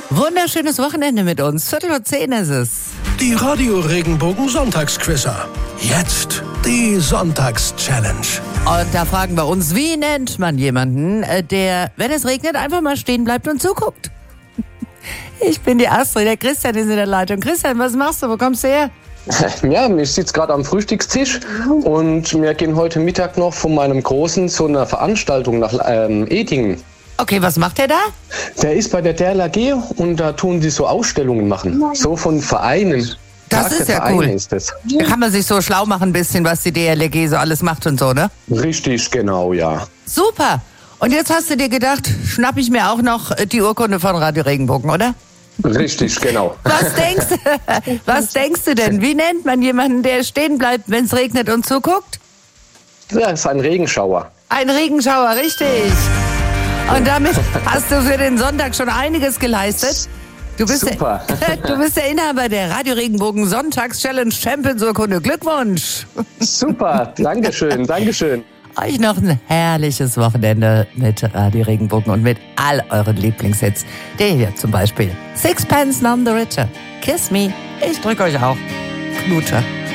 Wunderschönes Wochenende mit uns. 9:45 ist es. Die Radio Regenbogen Sonntagsquizzer. Jetzt die Sonntagschallenge. Und da fragen wir uns, wie nennt man jemanden, der, wenn es regnet, einfach mal stehen bleibt und zuguckt? Ich bin die Astrid, der Christian ist in der Leitung. Christian, was machst du? Wo kommst du her? Ja, ich sitze gerade am Frühstückstisch und wir gehen heute Mittag noch von meinem Großen zu einer Veranstaltung nach Edingen. Okay, was macht der da? Der ist bei der DLRG und da tun die so Ausstellungen machen. So von Vereinen. Das ist ja cool. Ist das. Da kann man sich so schlau machen ein bisschen, was die DLRG so alles macht und so, ne? Richtig, genau, ja. Super. Und jetzt hast du dir gedacht, schnapp ich mir auch noch die Urkunde von Radio Regenbogen, oder? Richtig, genau. Was denkst du denn? Wie nennt man jemanden, der stehen bleibt, wenn es regnet und zuguckt? Ja, es ist ein Regenschauer. Ein Regenschauer, richtig. Und damit hast du für den Sonntag schon einiges geleistet. Super. Du bist der Inhaber der Radio Regenbogen Sonntags-Challenge Champions-Urkunde. Glückwunsch. Super, Dankeschön, Dankeschön. Euch noch ein herrliches Wochenende mit Radio Regenbogen und mit all euren Lieblingshits. Der hier zum Beispiel. Sixpence None the Richer. Kiss Me. Ich drück euch auch. Knutscher.